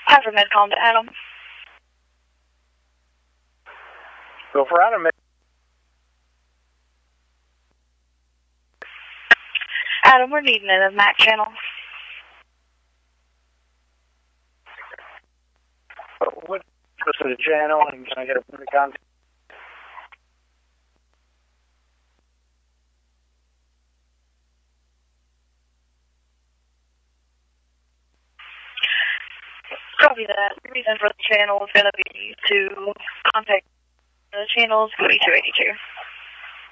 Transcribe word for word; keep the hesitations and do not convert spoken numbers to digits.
After Medcom to Adam. Go for Adam. Adam, we're needing it in Mac channel. What to the channel and can I get a point of contact? Copy that. The reason for the channel is going to be to contact the channels forty-two eighty-two.